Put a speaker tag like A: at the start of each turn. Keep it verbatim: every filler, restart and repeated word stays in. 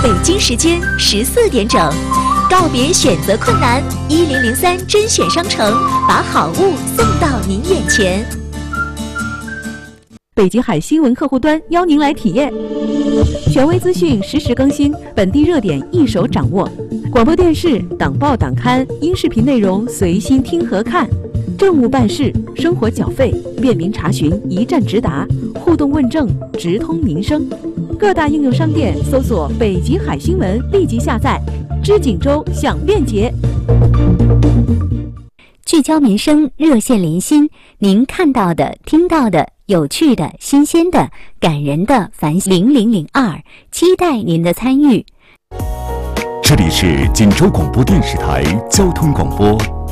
A: 北京时间十四点整，告别选择困难，一零零三甄选商城把好物送到您眼前。
B: 北极海新闻客户端邀您来体验，权威资讯实时更新，本地热点一手掌握，广播电视、党报党刊、音视频内容随心听和看，政务办事、生活缴费便民查询一站直达，互动问政直通民生。各大应用商店搜索北极海新闻，立即下载，知锦州享便捷。
C: 聚焦民生，热线连心，您看到的、听到的、有趣的、新鲜的、感人的，凡零零零二，期待您的参与。
D: 这里是锦州广播电视台交通广播